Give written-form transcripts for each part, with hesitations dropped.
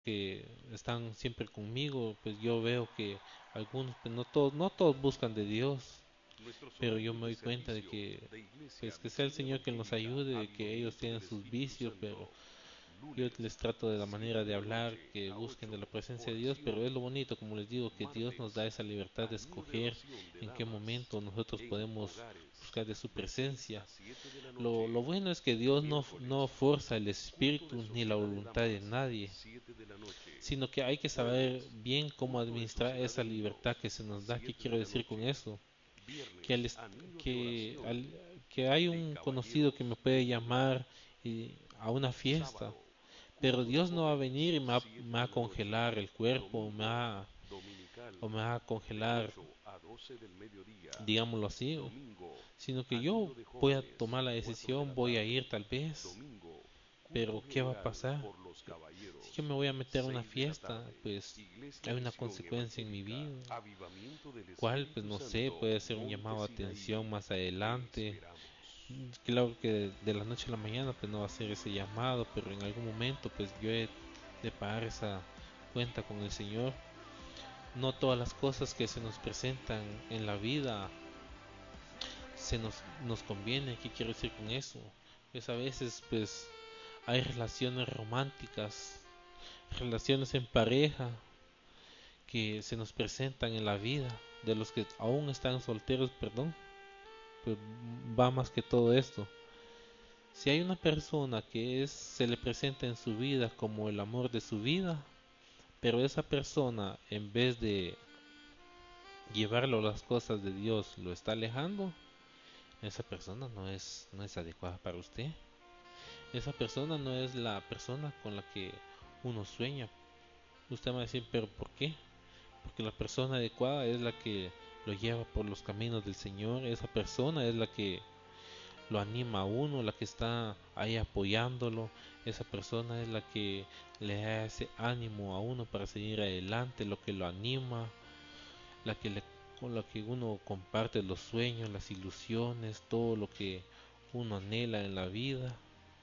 que están siempre conmigo, pues yo veo que algunos, pues no todos buscan de Dios, pero yo me doy cuenta de que, pues que sea el Señor que nos ayude, de que ellos tienen sus vicios, pero yo les trato de la manera de hablar, que busquen de la presencia de Dios, pero es lo bonito, como les digo, que Dios nos da esa libertad de escoger en qué momento nosotros podemos buscar de su presencia. Lo bueno es que Dios no forza el espíritu ni la voluntad de nadie, sino que hay que saber bien cómo administrar esa libertad que se nos da. ¿Qué quiero decir con eso? Que, al, que, al, que hay un conocido que me puede llamar a una fiesta, pero Dios no va a venir y me va a congelar el cuerpo, o me va a congelar, digámoslo así, sino que yo voy a tomar la decisión, voy a ir tal vez, pero ¿qué va a pasar? Si yo me voy a meter a una fiesta, pues hay una consecuencia en mi vida. ¿Cuál? Pues no sé, puede ser un llamado de atención más adelante. Claro que de la noche a la mañana pues no va a ser ese llamado, pero en algún momento pues yo he de pagar esa cuenta con el Señor. No todas las cosas que se nos presentan en la vida nos conviene. ¿Qué quiero decir con eso? Pues a veces pues hay relaciones románticas, relaciones en pareja que se nos presentan en la vida, de los que aún están solteros, perdón, pues va más que todo esto. Si hay una persona que se le presenta en su vida como el amor de su vida, pero esa persona en vez de llevarlo a las cosas de Dios lo está alejando, esa persona no es adecuada para usted. Esa persona no es la persona con la que uno sueña. Usted me va a decir, pero ¿por qué? Porque la persona adecuada es la que lo lleva por los caminos del Señor. Esa persona es la que lo anima a uno, la que está ahí apoyándolo. Esa persona es la que le da ese ánimo a uno para seguir adelante, lo que lo anima, la que con la que uno comparte los sueños, las ilusiones, todo lo que uno anhela en la vida.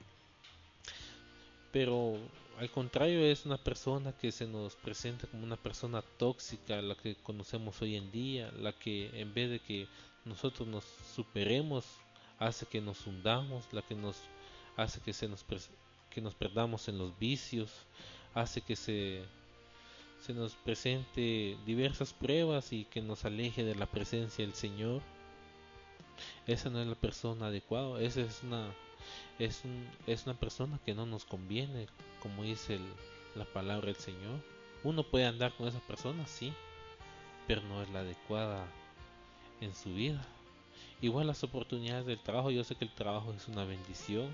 Pero al contrario es una persona que se nos presenta como una persona tóxica, la que conocemos hoy en día, la que en vez de que nosotros nos superemos, hace que nos hundamos, la que nos hace que nos perdamos en los vicios, hace que se nos presente diversas pruebas y que nos aleje de la presencia del Señor. Esa no es la persona adecuada, esa es una persona que no nos conviene, como dice la palabra del Señor. Uno puede andar con esa persona, sí, pero no es la adecuada en su vida. Igual las oportunidades del trabajo, yo sé que el trabajo es una bendición,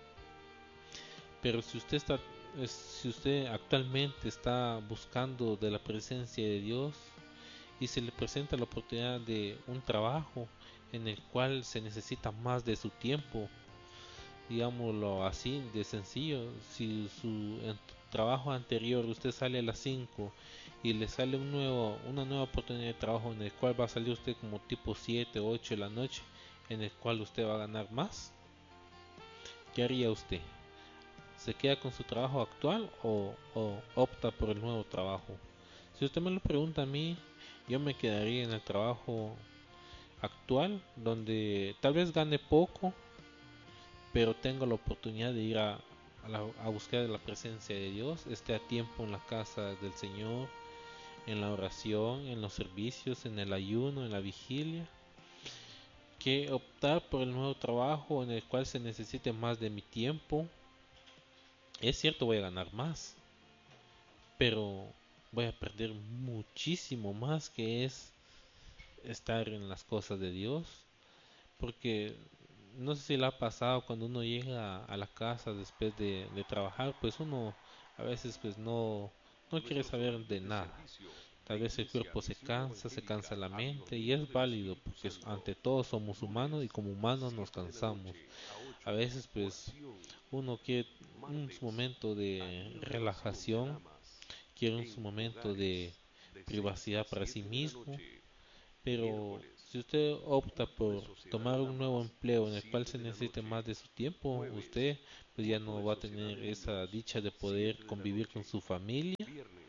pero si usted actualmente está buscando de la presencia de Dios y se le presenta la oportunidad de un trabajo en el cual se necesita más de su tiempo, digámoslo así, de sencillo. Si en trabajo anterior usted sale a las 5 y le sale una nueva oportunidad de trabajo en el cual va a salir usted como tipo 7 o 8 de la noche, en el cual usted va a ganar más, ¿qué haría usted? ¿Se queda con su trabajo actual o opta por el nuevo trabajo? Si usted me lo pregunta a mí, yo me quedaría en el trabajo actual, donde tal vez gane poco, pero tengo la oportunidad de ir a buscar la presencia de Dios, esté a tiempo en la casa del Señor, en la oración, en los servicios, en el ayuno, en la vigilia, que optar por el nuevo trabajo en el cual se necesite más de mi tiempo. Es cierto, voy a ganar más, pero voy a perder muchísimo más, que es estar en las cosas de Dios, porque no sé si le ha pasado cuando uno llega a la casa después de trabajar, pues uno a veces pues no quiere saber de nada. Tal vez el cuerpo se cansa la mente y es válido porque ante todo somos humanos y como humanos nos cansamos. A veces pues uno quiere un momento de relajación, quiere un momento de privacidad para sí mismo, pero Si usted opta por tomar un nuevo empleo en el cual se necesite más de su tiempo, usted pues ya no va a tener esa dicha de poder convivir con su familia,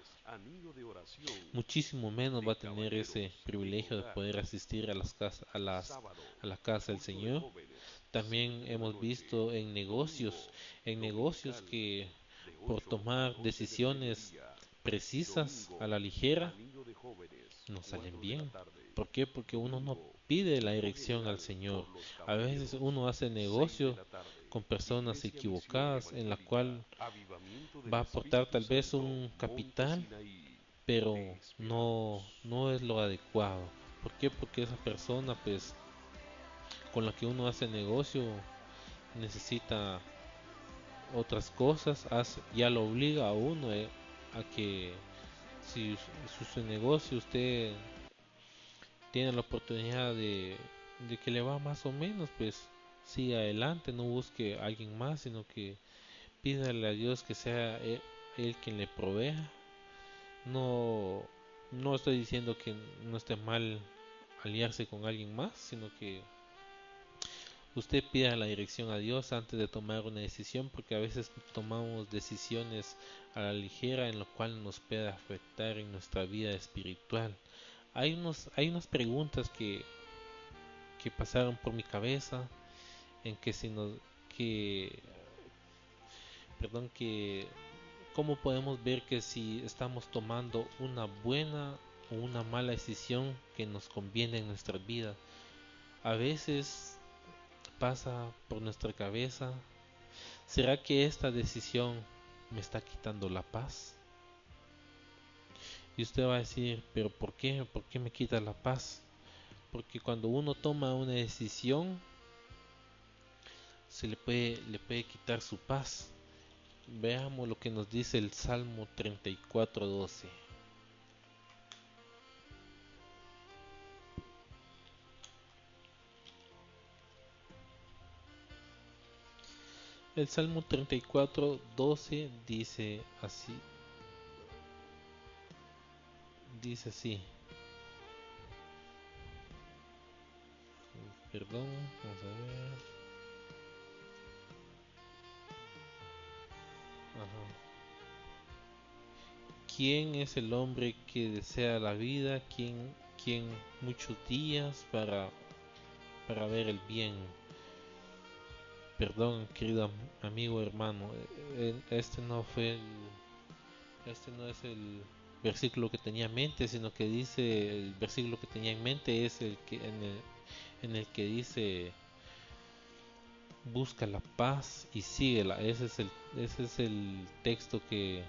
muchísimo menos va a tener ese privilegio de poder asistir a las casas, a la casa del Señor. También hemos visto en negocios que por tomar decisiones precisas a la ligera no salen bien. ¿Por qué? Porque uno no pide la dirección al Señor. A veces uno hace negocio con personas equivocadas en la cual va a aportar tal vez un capital, pero no es lo adecuado. ¿Por qué? Porque esa persona pues con la que uno hace negocio necesita otras cosas, ya lo obliga a uno a que si su negocio usted tiene la oportunidad de que le va más o menos, pues siga adelante, no busque a alguien más, sino que pídale a Dios que sea él quien le provea. No, no estoy diciendo que no esté mal aliarse con alguien más, sino que usted pida la dirección a Dios antes de tomar una decisión, porque a veces tomamos decisiones a la ligera en lo cual nos puede afectar en nuestra vida espiritual. Hay unas preguntas que pasaron por mi cabeza en que si nos que perdón que cómo podemos ver que si estamos tomando una buena o una mala decisión que nos conviene en nuestra vida. A veces pasa por nuestra cabeza, ¿será que esta decisión me está quitando la paz? Y usted va a decir, pero ¿por qué? ¿Por qué me quita la paz? Porque cuando uno toma una decisión le puede quitar su paz. Veamos lo que nos dice el Salmo 34:12. El Salmo 34:12 dice así, perdón, vamos a ver, ajá. ¿Quién es el hombre que desea la vida? ¿Quién muchos días para ver el bien? Perdón, querido amigo hermano, este no es el versículo que tenía en mente, sino que dice, el versículo que tenía en mente es el que en el que dice busca la paz y síguela. Ese es el texto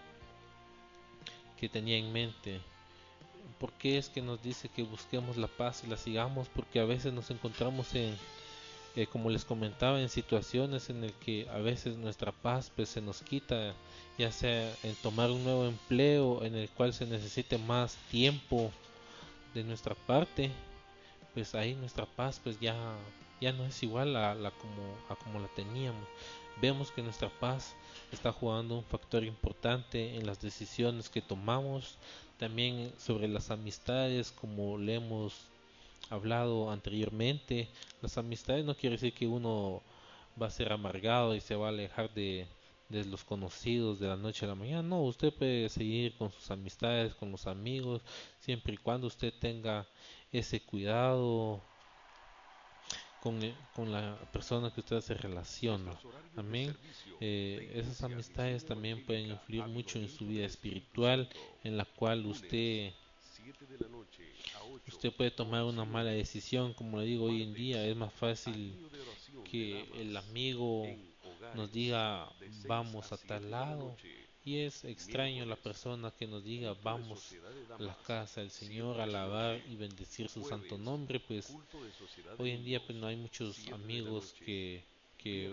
que tenía en mente. ¿Por qué es que nos dice que busquemos la paz y la sigamos? Porque a veces nos encontramos como les comentaba, en situaciones en el que a veces nuestra paz pues se nos quita, ya sea en tomar un nuevo empleo en el cual se necesite más tiempo de nuestra parte, pues ahí nuestra paz pues ya no es igual a como la teníamos. Vemos que nuestra paz está jugando un factor importante en las decisiones que tomamos, también sobre las amistades, como le hemos hablado anteriormente. Las amistades no quiere decir que uno va a ser amargado y se va a alejar de los conocidos de la noche a la mañana. No, usted puede seguir con sus amistades, con los amigos, siempre y cuando usted tenga ese cuidado con la persona que usted se relaciona. Amén. Esas amistades también pueden influir mucho en su vida espiritual, en la cual usted puede tomar una mala decisión. Como le digo, hoy en día es más fácil que el amigo nos diga vamos a tal lado, y es extraño la persona que nos diga vamos a la casa del Señor a alabar y bendecir su santo nombre. Pues hoy en día pues no hay muchos amigos que,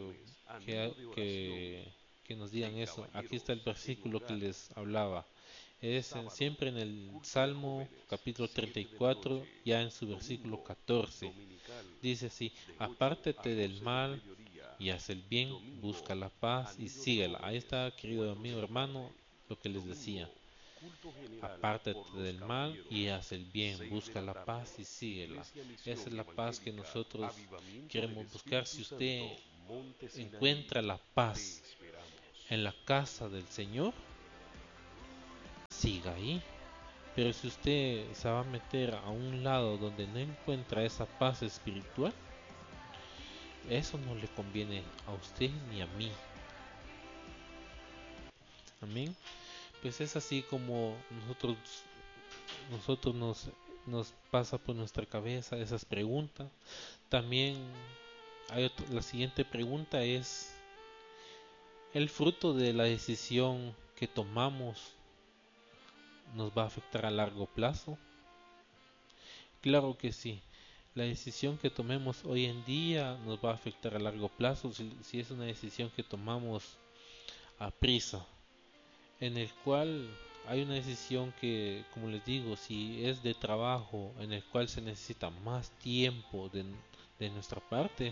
que nos digan eso. Aquí está el versículo que les hablaba. Siempre en el Salmo capítulo 34, ya en su versículo 14. Dice así, apártate del mal y haz el bien, busca la paz y síguela. Ahí está, querido amigo hermano, lo que les decía. Apártate del mal y haz el bien, busca la paz y síguela. Esa es la paz que nosotros queremos buscar. Si usted encuentra la paz en la casa del Señor, siga ahí. Pero si usted se va a meter a un lado donde no encuentra esa paz espiritual, eso no le conviene a usted ni a mí. Amén. Pues es así como nosotros nos pasa por nuestra cabeza esas preguntas. También la siguiente pregunta es, ¿el fruto de la decisión que tomamos nos va a afectar a largo plazo? Claro que sí. La decisión que tomemos hoy en día nos va a afectar a largo plazo si es una decisión que tomamos a prisa, en el cual hay una decisión que, como les digo, si es de trabajo en el cual se necesita más tiempo de nuestra parte,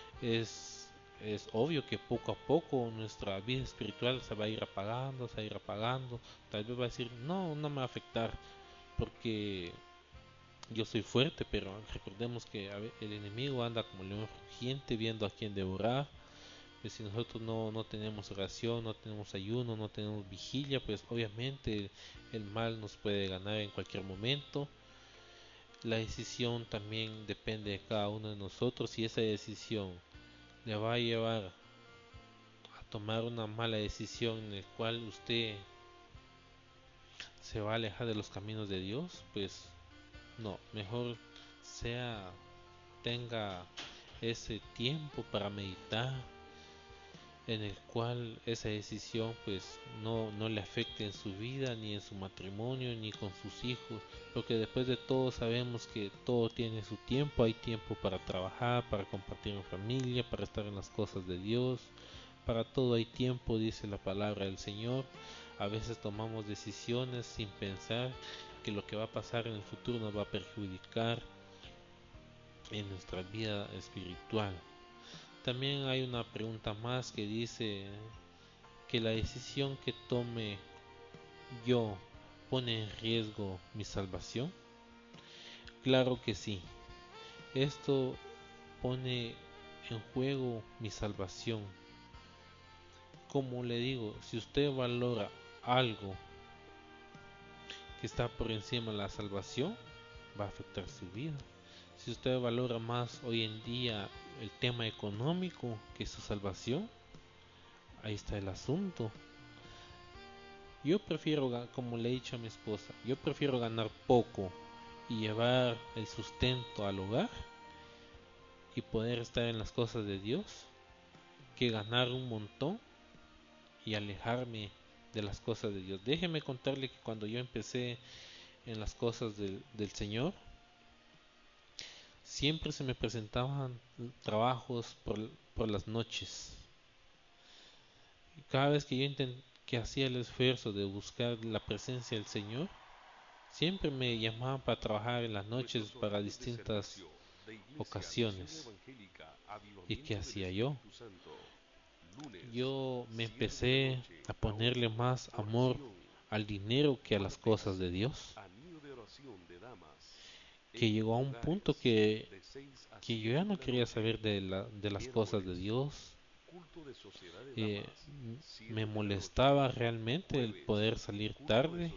es obvio que poco a poco nuestra vida espiritual se va a ir apagando, se va a ir apagando. Tal vez va a decir, no, no me va a afectar porque yo soy fuerte, pero recordemos que el enemigo anda como león rugiente viendo a quién devorar. Pues si nosotros no tenemos oración, no tenemos ayuno, no tenemos vigilia, pues obviamente el mal nos puede ganar en cualquier momento. La decisión también depende de cada uno de nosotros. Si esa decisión le va a llevar a tomar una mala decisión en el cual usted se va a alejar de los caminos de Dios, pues no, mejor sea tenga ese tiempo para meditar, en el cual esa decisión pues no le afecte en su vida, ni en su matrimonio, ni con sus hijos, porque después de todo sabemos que todo tiene su tiempo. Hay tiempo para trabajar, para compartir en familia, para estar en las cosas de Dios. Para todo hay tiempo, dice la palabra del Señor. A veces tomamos decisiones sin pensar que lo que va a pasar en el futuro nos va a perjudicar en nuestra vida espiritual. También hay una pregunta más que dice que la decisión que tome yo pone en riesgo mi salvación. Claro que sí. Esto pone en juego mi salvación. Como le digo, si usted valora algo que está por encima de la salvación, va a afectar su vida. Si usted valora más hoy en día el tema económico que su salvación, ahí está el asunto. Yo prefiero, como le he dicho a mi esposa, yo prefiero ganar poco y llevar el sustento al hogar y poder estar en las cosas de Dios, que ganar un montón y alejarme de las cosas de Dios. Déjeme contarle que cuando yo empecé en las cosas del Señor, siempre se me presentaban trabajos por las noches. Y cada vez que que hacía el esfuerzo de buscar la presencia del Señor, siempre me llamaban para trabajar en las noches para distintas ocasiones. ¿Y qué hacía yo? Yo me empecé a ponerle más amor al dinero que a las cosas de Dios, que llegó a un punto que yo ya no quería saber de las cosas de Dios. eh, Me molestaba realmente el poder salir tarde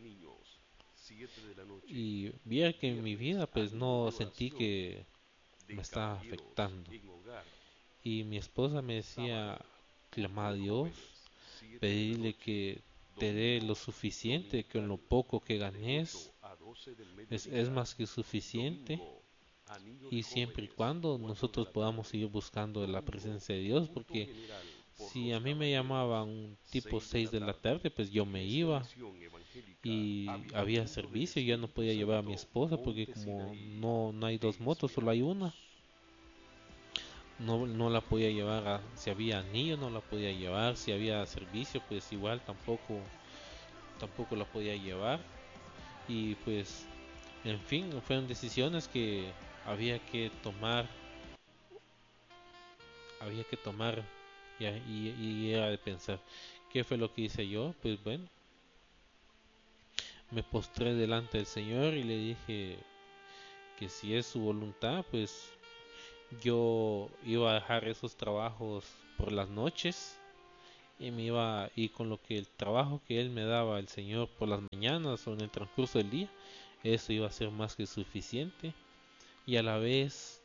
y ver que en mi vida pues no sentí que me estaba afectando. Y mi esposa me decía, clama a Dios, pedirle que te dé lo suficiente, que en lo poco que ganes es más que suficiente, y siempre y cuando nosotros podamos seguir buscando la presencia de Dios, porque si a mí me llamaban tipo 6 de la tarde, pues yo me iba y había servicio. Yo no podía llevar a mi esposa porque como no hay dos motos, solo hay una. No la podía llevar si había anillo, no la podía llevar. Si había servicio, pues igual tampoco la podía llevar. Y pues, en fin, fueron decisiones que había que tomar, había que tomar y era de pensar, ¿qué fue lo que hice yo? Pues bueno, me postré delante del Señor y le dije que si es su voluntad, pues yo iba a dejar esos trabajos por las noches y me iba, y con lo que el trabajo que él me daba el Señor por las mañanas o en el transcurso del día, eso iba a ser más que suficiente. Y a la vez